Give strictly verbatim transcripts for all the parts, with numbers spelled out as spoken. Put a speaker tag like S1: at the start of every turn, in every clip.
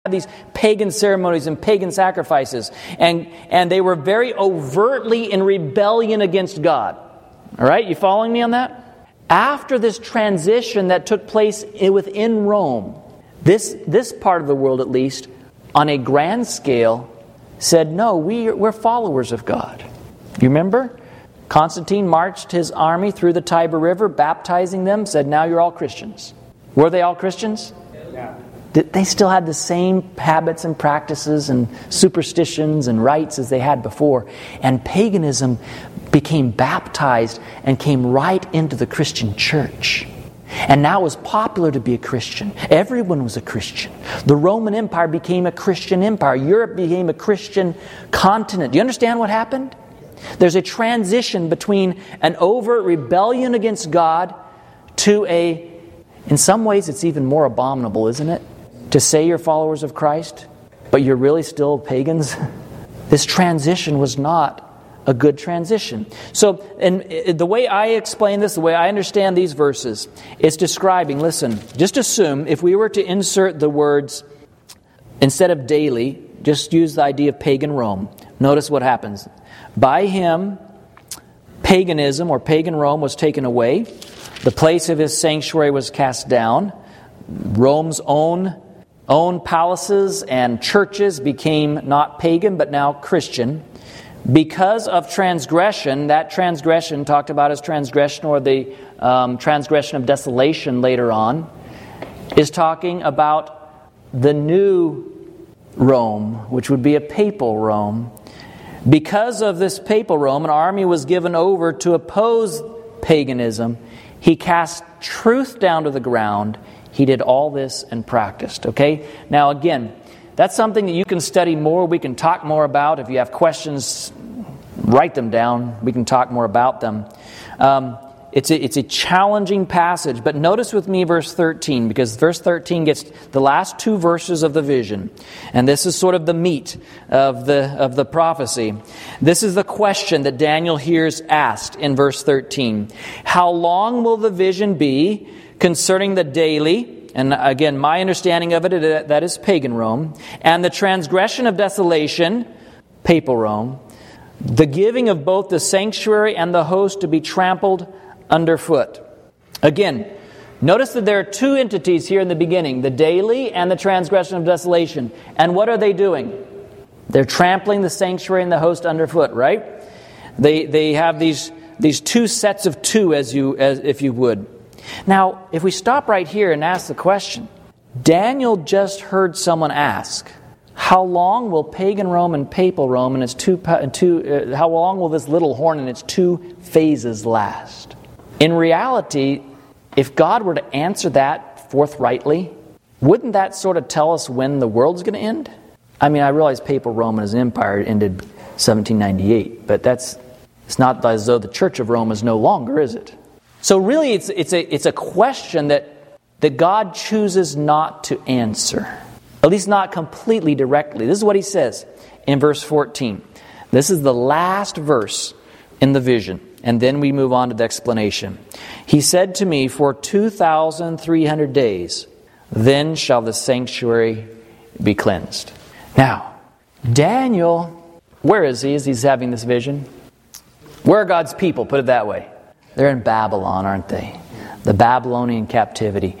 S1: these pagan ceremonies and pagan sacrifices. And, and they were very overtly in rebellion against God. All right, you following me on that? After this transition that took place within Rome, this, this part of the world at least, on a grand scale, said, no, we, we're followers of God. You remember? Constantine marched his army through the Tiber River, baptizing them, said, now you're all Christians. Were they all Christians?
S2: Yeah.
S1: They still had the same habits and practices and superstitions and rites as they had before. And paganism became baptized and came right into the Christian church. And now it was popular to be a Christian. Everyone was a Christian. The Roman Empire became a Christian empire. Europe became a Christian continent. Do you understand what happened? There's a transition between an overt rebellion against God to a, in some ways it's even more abominable, isn't it? To say you're followers of Christ, but you're really still pagans. This transition was not a good transition. So, and the way I explain this, the way I understand these verses, is describing, listen, just assume if we were to insert the words, instead of daily, just use the idea of pagan Rome. Notice what happens. By him, paganism or pagan Rome was taken away. The place of his sanctuary was cast down. Rome's own own palaces and churches became not pagan but now Christian. Because of transgression, that transgression talked about as transgression or the um, transgression of desolation later on, is talking about the new Rome, which would be a papal Rome. Because of this papal Rome, an army was given over to oppose paganism. He cast truth down to the ground. He did all this and practiced. Okay? Now again, that's something that you can study more. We can talk more about. If you have questions, write them down. We can talk more about them. Um, it's, a, it's a challenging passage. But notice with me verse thirteen, because verse thirteen gets the last two verses of the vision. And this is sort of the meat of the, of the prophecy. This is the question that Daniel hears asked in verse thirteen. How long will the vision be concerning the daily, and again, my understanding of it, that is pagan Rome, and the transgression of desolation, papal Rome, the giving of both the sanctuary and the host to be trampled underfoot. Again, notice that there are two entities here in the beginning, the daily and the transgression of desolation. And what are they doing? They're trampling the sanctuary and the host underfoot, right? They they have these these two sets of two, as you as if you would. Now, if we stop right here and ask the question, Daniel just heard someone ask, how long will pagan Rome and papal Rome and its two, two uh, how long will this little horn and its two phases last? In reality, if God were to answer that forthrightly, wouldn't that sort of tell us when the world's going to end? I mean, I realize papal Rome as an empire ended seventeen ninety-eight, but that's it's not as though the Church of Rome is no longer, is it? So really, it's it's a it's a question that that God chooses not to answer, at least not completely directly. This is what he says in verse fourteen. This is the last verse in the vision, and then we move on to the explanation. He said to me, "For two thousand three hundred days, then shall the sanctuary be cleansed." Now, Daniel, where is he as he's having this vision? Where are God's people? Put it that way. They're in Babylon, aren't they? The Babylonian captivity.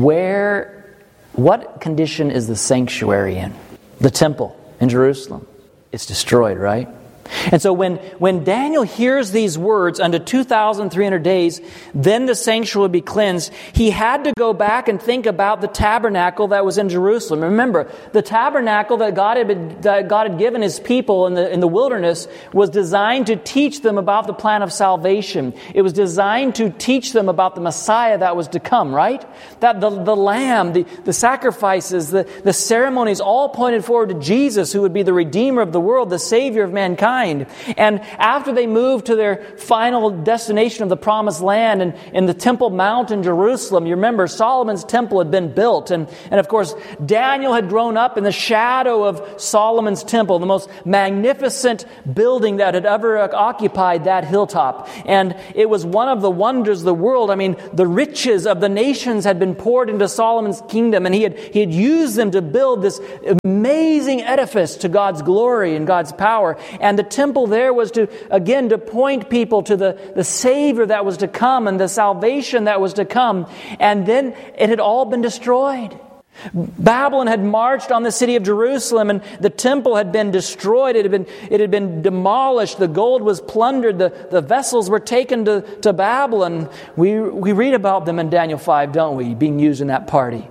S1: Where, what condition is the sanctuary in? The temple in Jerusalem. It's destroyed, right? And so when, when Daniel hears these words, unto two thousand three hundred days, then the sanctuary will be cleansed, he had to go back and think about the tabernacle that was in Jerusalem. Remember, the tabernacle that God had, been, that God had given His people in the, in the wilderness was designed to teach them about the plan of salvation. It was designed to teach them about the Messiah that was to come, right? That the, the lamb, the, the sacrifices, the, the ceremonies all pointed forward to Jesus, who would be the Redeemer of the world, the Savior of mankind. behind. And after they moved to their final destination of the Promised Land and in the Temple Mount in Jerusalem, you remember Solomon's temple had been built. And, and of course, Daniel had grown up in the shadow of Solomon's temple, the most magnificent building that had ever occupied that hilltop. And it was one of the wonders of the world. I mean, the riches of the nations had been poured into Solomon's kingdom, and he had, he had used them to build this amazing edifice to God's glory and God's power. And the temple there was to, again, to point people to the, the Savior that was to come and the salvation that was to come. And then it had all been destroyed. Babylon had marched on the city of Jerusalem, and the temple had been destroyed. It had been, it had been demolished. The gold was plundered. The, the vessels were taken to, to Babylon. We, we read about them in Daniel five, don't we, being used in that party.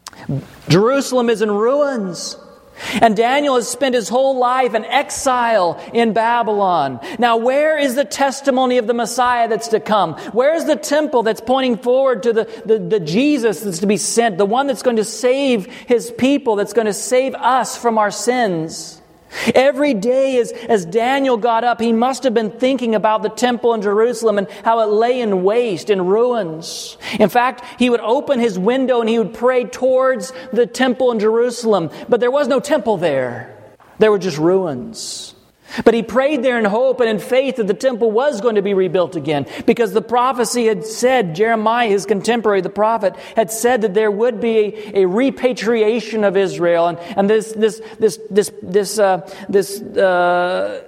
S1: Jerusalem is in ruins. And Daniel has spent his whole life in exile in Babylon. Now, where is the testimony of the Messiah that's to come? Where is the temple that's pointing forward to the, the, the Jesus that's to be sent, the one that's going to save His people, that's going to save us from our sins? Every day as, as Daniel got up, he must have been thinking about the temple in Jerusalem and how it lay in waste, in ruins. In fact, he would open his window and he would pray towards the temple in Jerusalem. But there was no temple there. There were just ruins. But he prayed there in hope and in faith that the temple was going to be rebuilt again, because the prophecy had said, Jeremiah, his contemporary, the prophet, had said that there would be a, a repatriation of Israel, and, and this this this this this uh, this uh,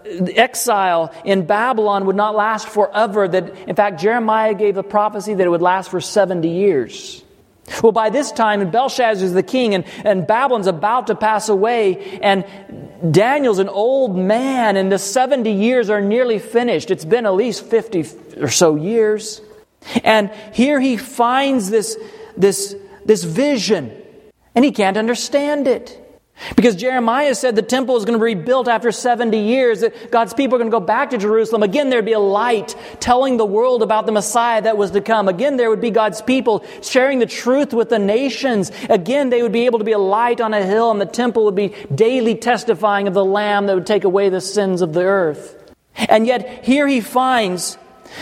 S1: exile in Babylon would not last forever. That in fact Jeremiah gave a prophecy that it would last for seventy years. Well, by this time, Belshazzar is the king, and, and Babylon's about to pass away, and Daniel's an old man, and the seventy years are nearly finished. It's been at least fifty or so years. And here he finds this, this, this vision, and he can't understand it. Because Jeremiah said the temple is going to be rebuilt after seventy years, that God's people are going to go back to Jerusalem. Again, there'd be a light telling the world about the Messiah that was to come. Again, there would be God's people sharing the truth with the nations. Again, they would be able to be a light on a hill, and the temple would be daily testifying of the Lamb that would take away the sins of the earth. And yet, here he finds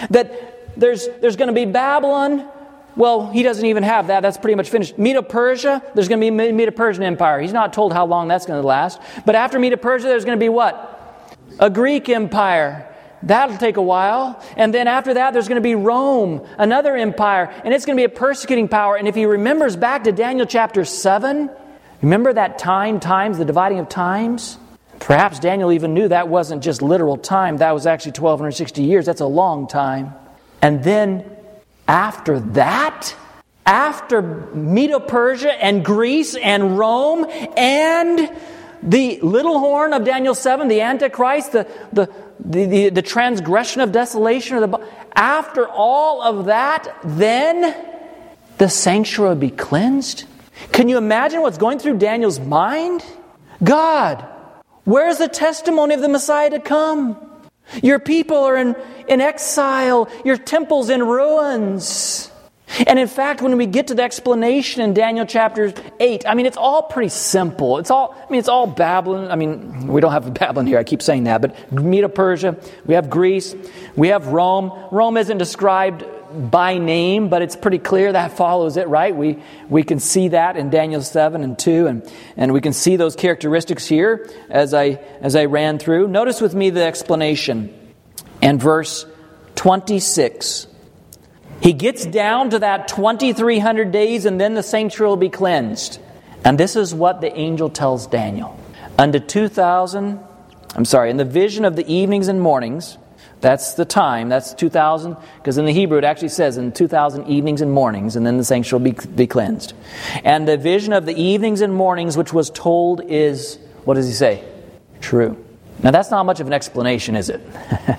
S1: that there's, there's going to be Babylon. Well, he doesn't even have that. That's pretty much finished. Medo-Persia, there's going to be a Medo-Persian Empire. He's not told how long that's going to last. But after Medo-Persia, there's going to be what? A Greek Empire. That'll take a while. And then after that, there's going to be Rome, another empire. And it's going to be a persecuting power. And if he remembers back to Daniel chapter seven, remember that time, times, the dividing of times? Perhaps Daniel even knew that wasn't just literal time. That was actually twelve sixty years. That's a long time. And then after that, after Medo-Persia and Greece and Rome and the little horn of Daniel seven, the Antichrist, the, the, the, the, the transgression of desolation, or the, after all of that, then the sanctuary will be cleansed? Can you imagine what's going through Daniel's mind? God, where's the testimony of the Messiah to come? Your people are in, in exile. Your temple's in ruins. And in fact, when we get to the explanation in Daniel chapter eight, I mean, it's all pretty simple. It's all, I mean, it's all Babylon. I mean, we don't have Babylon here. I keep saying that. But Medo-Persia, we have Greece, we have Rome. Rome isn't described by name, but it's pretty clear that follows it, right? We we can see that in Daniel seven and two, and, and we can see those characteristics here as I as I ran through. Notice with me the explanation in verse twenty-six. He gets down to that twenty-three hundred days, and then the sanctuary will be cleansed. And this is what the angel tells Daniel. Unto two thousand, I'm sorry, in the vision of the evenings and mornings. That's the time. That's two thousand. Because in the Hebrew it actually says in two thousand evenings and mornings, and then the sanctuary will be, be cleansed. And the vision of the evenings and mornings which was told is, what does he say? True. Now that's not much of an explanation, is it?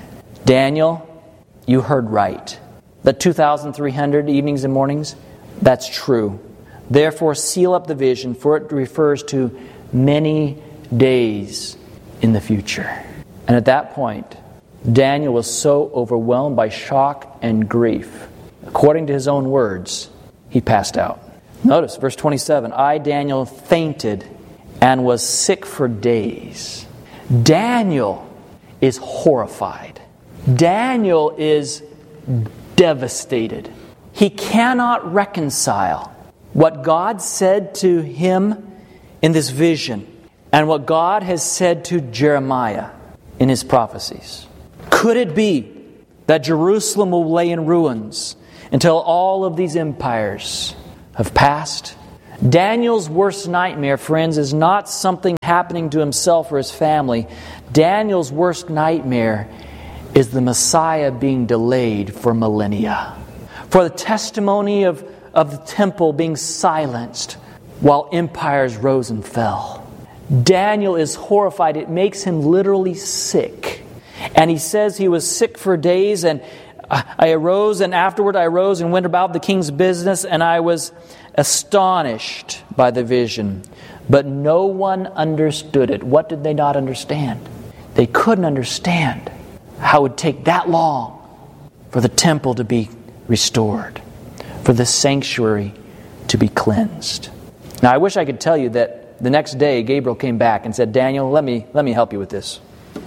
S1: Daniel, you heard right. The two thousand three hundred evenings and mornings, that's true. Therefore seal up the vision, for it refers to many days in the future. And at that point, Daniel was so overwhelmed by shock and grief. According to his own words, he passed out. Notice verse twenty-seven. I, Daniel, fainted and was sick for days. Daniel is horrified. Daniel is devastated. He cannot reconcile what God said to him in this vision and what God has said to Jeremiah in his prophecies. Could it be that Jerusalem will lay in ruins until all of these empires have passed? Daniel's worst nightmare, friends, is not something happening to himself or his family. Daniel's worst nightmare is the Messiah being delayed for millennia. For the testimony of, of the temple being silenced while empires rose and fell. Daniel is horrified. It makes him literally sick. And he says he was sick for days, and I arose, and afterward I arose and went about the king's business, and I was astonished by the vision. But no one understood it. What did they not understand? They couldn't understand how it would take that long for the temple to be restored, for the sanctuary to be cleansed. Now, I wish I could tell you that the next day Gabriel came back and said, Daniel, let me let me help you with this.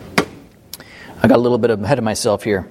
S1: I got a little bit ahead of myself here.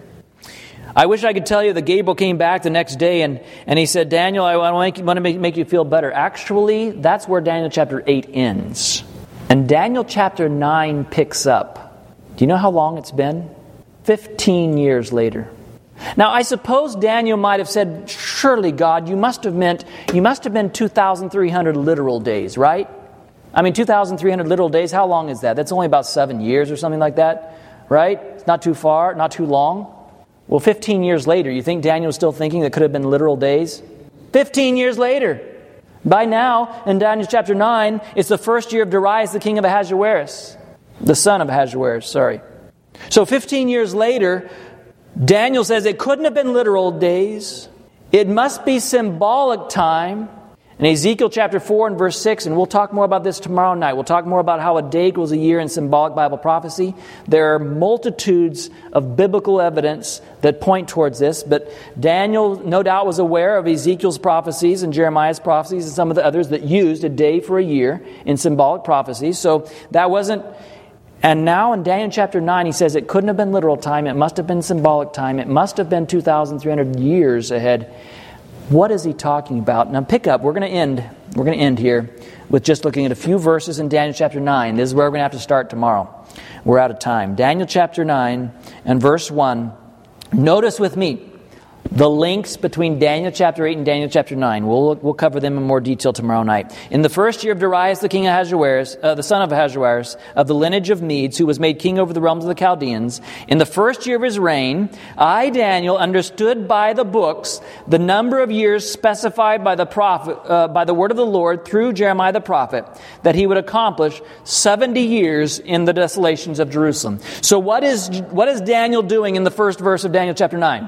S1: I wish I could tell you that Gabriel came back the next day and, and he said, Daniel, I want to, make, want to make, make you feel better. Actually, that's where Daniel chapter eight ends. And Daniel chapter nine picks up. Do you know how long it's been? Fifteen years later. Now, I suppose Daniel might have said, surely, God, you must have meant, you must have been two thousand three hundred literal days, right? I mean, two thousand three hundred literal days, how long is that? That's only about seven years or something like that, right? It's not too far, not too long. Well, fifteen years later, you think Daniel's still thinking that could have been literal days? fifteen years later. By now, in Daniel chapter nine, it's the first year of Darius, the king of Ahasuerus. The son of Ahasuerus, sorry. So fifteen years later, Daniel says it couldn't have been literal days. It must be symbolic time. In Ezekiel chapter four and verse six, and we'll talk more about this tomorrow night. We'll talk more about how a day equals a year in symbolic Bible prophecy. There are multitudes of biblical evidence that point towards this, but Daniel no doubt was aware of Ezekiel's prophecies and Jeremiah's prophecies and some of the others that used a day for a year in symbolic prophecies. So that wasn't... And now in Daniel chapter nine, he says it couldn't have been literal time. It must have been symbolic time. It must have been two thousand three hundred years ahead. What is he talking about? Now pick up. We're going to end. We're going to end here with just looking at a few verses in Daniel chapter nine. This is where we're going to have to start tomorrow. We're out of time. Daniel chapter nine and verse one. Notice with me the links between Daniel chapter eight and Daniel chapter nine. We'll we'll cover them in more detail tomorrow night. In the first year of Darius, the king of Ahasuerus, uh, the son of Ahasuerus, of the lineage of Medes, who was made king over the realms of the Chaldeans, in the first year of his reign, I, Daniel, understood by the books the number of years specified by the prophet, uh, by the word of the Lord through Jeremiah the prophet, that he would accomplish seventy years in the desolations of Jerusalem. So what is what is Daniel doing in the first verse of Daniel chapter nine?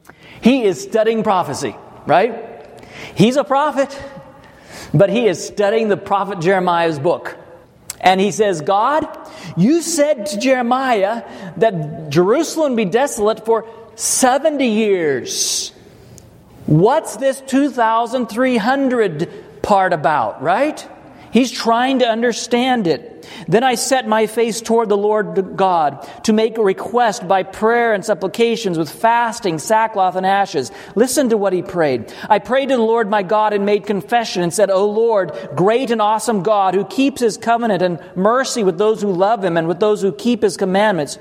S1: He is studying prophecy, right? He's a prophet, but he is studying the prophet Jeremiah's book. And he says, God, you said to Jeremiah that Jerusalem be desolate for seventy years. What's this two thousand three hundred part about, right? He's trying to understand it. Then I set my face toward the Lord God to make a request by prayer and supplications with fasting, sackcloth, and ashes. Listen to what he prayed. I prayed to the Lord my God and made confession and said, O Lord, great and awesome God, who keeps his covenant and mercy with those who love him and with those who keep his commandments.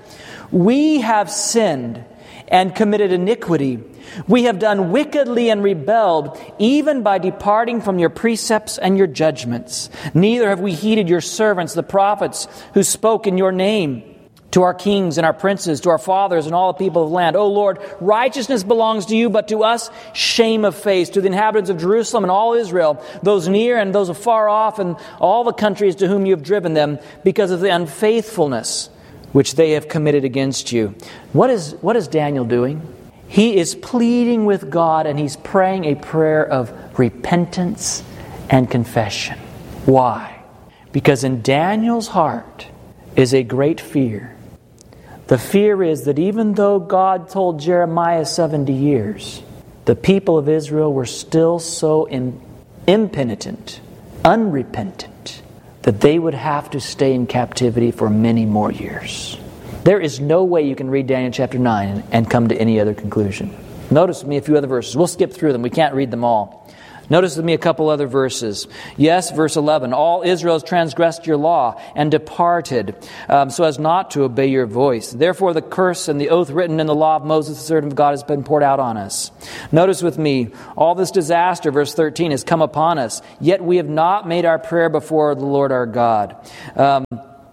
S1: We have sinned and committed iniquity. We have done wickedly and rebelled, even by departing from your precepts and your judgments. Neither have we heeded your servants, the prophets, who spoke in your name to our kings and our princes, to our fathers and all the people of the land. O Lord, righteousness belongs to you, but to us shame of face, to the inhabitants of Jerusalem and all Israel, those near and those afar off, and all the countries to whom you have driven them, because of the unfaithfulness which they have committed against you. What is, what is Daniel doing? He is pleading with God, and he's praying a prayer of repentance and confession. Why? Because in Daniel's heart is a great fear. The fear is that even though God told Jeremiah seventy years, the people of Israel were still so in, impenitent, unrepentant, that they would have to stay in captivity for many more years. There is no way you can read Daniel chapter nine and come to any other conclusion. Notice with me a few other verses. We'll skip through them. We can't read them all. Notice with me a couple other verses. Yes, verse eleven. All Israel has transgressed your law and departed, um, so as not to obey your voice. Therefore the curse and the oath written in the law of Moses, the servant of God, has been poured out on us. Notice with me, all this disaster, verse thirteen, has come upon us, yet we have not made our prayer before the Lord our God. Um,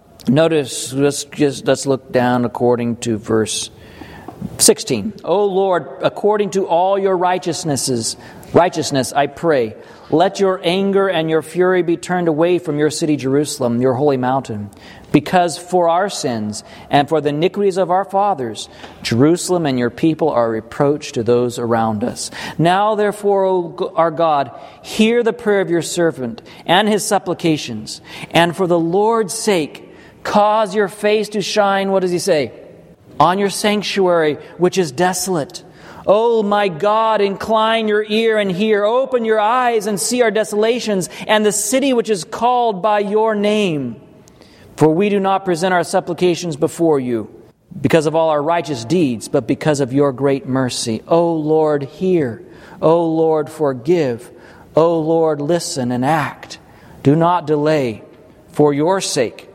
S1: notice, let's just let's look down according to verse sixteen. O Lord, according to all your righteousnesses, righteousness, I pray, let your anger and your fury be turned away from your city Jerusalem, your holy mountain. Because for our sins and for the iniquities of our fathers, Jerusalem and your people are a reproach to those around us. Now therefore, O our God, hear the prayer of your servant and his supplications. And for the Lord's sake, cause your face to shine, what does he say? On your sanctuary, which is desolate. Oh my God, incline your ear and hear. Open your eyes and see our desolations and the city which is called by your name. For we do not present our supplications before you because of all our righteous deeds, but because of your great mercy. O Lord, hear. O Lord, forgive. O Lord, listen and act. Do not delay for your sake,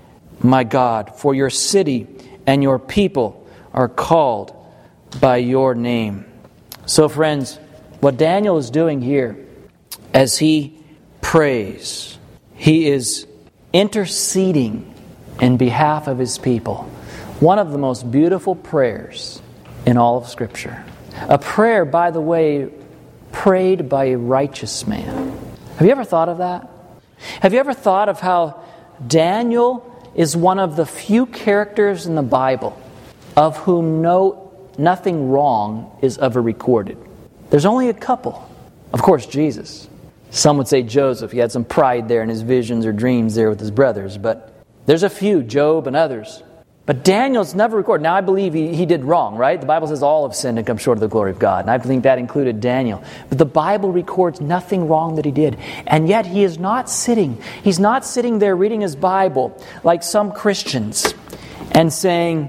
S1: my God, for your city and your people are called by your name. So friends, what Daniel is doing here as he prays, he is interceding in behalf of his people. One of the most beautiful prayers in all of Scripture. A prayer, by the way, prayed by a righteous man. Have you ever thought of that? Have you ever thought of how Daniel is one of the few characters in the Bible of whom no nothing wrong is ever recorded? There's only a couple. Of course, Jesus. Some would say Joseph. He had some pride there in his visions or dreams there with his brothers. But there's a few, Job and others. But Daniel's never recorded. Now, I believe he, he did wrong, right? The Bible says all have sinned and come short of the glory of God. And I think that included Daniel. But the Bible records nothing wrong that he did. And yet he is not sitting. He's not sitting there reading his Bible like some Christians and saying,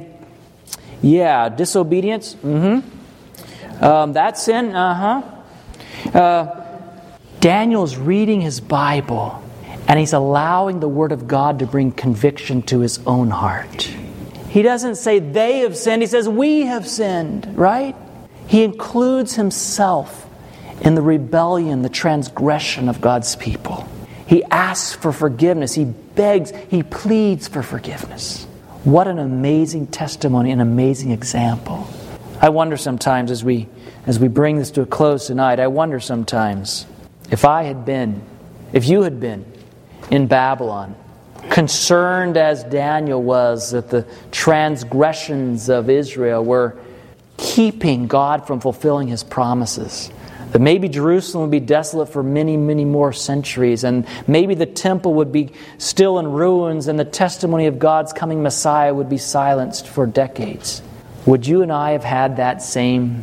S1: yeah, disobedience, mm-hmm. Um, that sin, uh-huh. Uh, Daniel's reading his Bible and he's allowing the Word of God to bring conviction to his own heart. He doesn't say they have sinned. He says we have sinned, right? He includes himself in the rebellion, the transgression of God's people. He asks for forgiveness. He begs, he pleads for forgiveness. What an amazing testimony, an amazing example. I wonder sometimes as we as we bring this to a close tonight, I wonder sometimes if I had been, if you had been in Babylon, concerned as Daniel was that the transgressions of Israel were keeping God from fulfilling His promises. That maybe Jerusalem would be desolate for many, many more centuries, and maybe the temple would be still in ruins, and the testimony of God's coming Messiah would be silenced for decades. Would you and I have had that same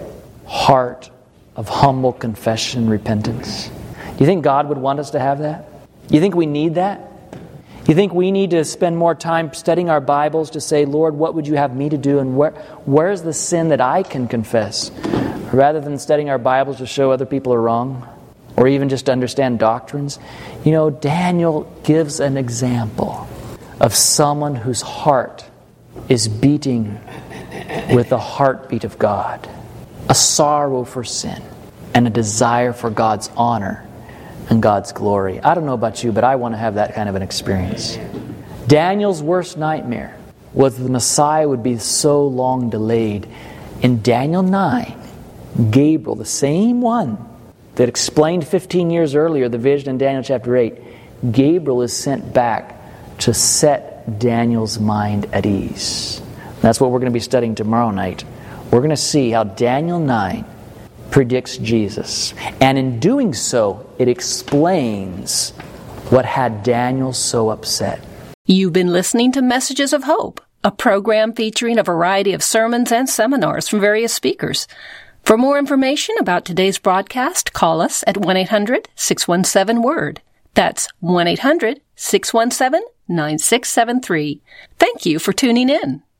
S1: heart of humble confession and repentance? Do you think God would want us to have that? Do you think we need that? Do you think we need to spend more time studying our Bibles to say, Lord, what would you have me to do, and where where's the sin that I can confess? Rather than studying our Bibles to show other people are wrong, or even just to understand doctrines. You know, Daniel gives an example of someone whose heart is beating with the heartbeat of God. A sorrow for sin and a desire for God's honor and God's glory. I don't know about you, but I want to have that kind of an experience. Daniel's worst nightmare was the Messiah would be so long delayed. In Daniel nine, Gabriel, the same one that explained fifteen years earlier the vision in Daniel chapter eight, Gabriel is sent back to set Daniel's mind at ease. That's what we're going to be studying tomorrow night. We're going to see how Daniel nine predicts Jesus. And in doing so, it explains what had Daniel so upset.
S2: You've been listening to Messages of Hope, a program featuring a variety of sermons and seminars from various speakers. For more information about today's broadcast, call us at one eight hundred six one seven word. That's one eight hundred six one seven nine six seven three. Thank you for tuning in.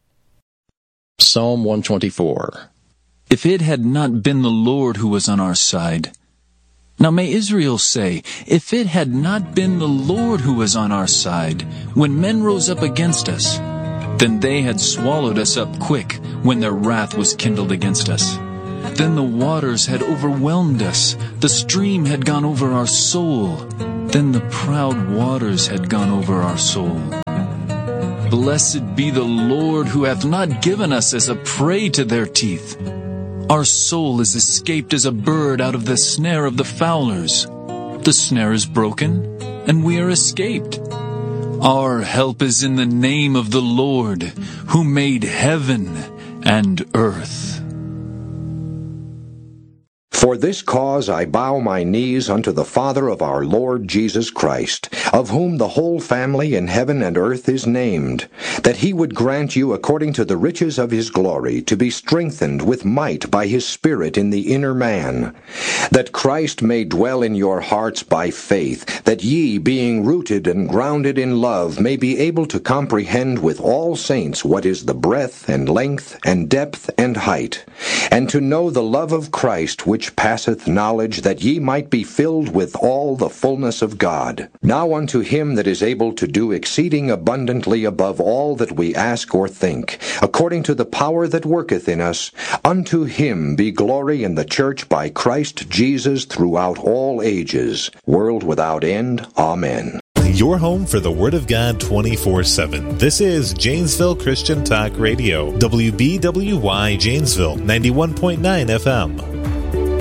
S3: Psalm one twenty-four.
S4: If it had not been the Lord who was on our side. Now may Israel say, if it had not been the Lord who was on our side, when men rose up against us, then they had swallowed us up quick, when their wrath was kindled against us. Then the waters had overwhelmed us, the stream had gone over our soul, then the proud waters had gone over our soul. Blessed be the Lord who hath not given us as a prey to their teeth. Our soul is escaped as a bird out of the snare of the fowlers. The snare is broken, and we are escaped. Our help is in the name of the Lord, who made heaven and earth.
S5: For this cause I bow my knees unto the Father of our Lord Jesus Christ, of whom the whole family in heaven and earth is named, that he would grant you according to the riches of his glory to be strengthened with might by his Spirit in the inner man, that Christ may dwell in your hearts by faith, that ye, being rooted and grounded in love, may be able to comprehend with all saints what is the breadth and length and depth and height, and to know the love of Christ which passeth knowledge, that ye might be filled with all the fullness of God. Now unto him that is able to do exceeding abundantly above all that we ask or think, according to the power that worketh in us, unto him be glory in the church by Christ Jesus throughout all ages, world without end. Amen.
S6: Your home for the Word of God twenty-four seven. This is Janesville Christian Talk Radio, W B W Y Janesville, ninety-one point nine F M.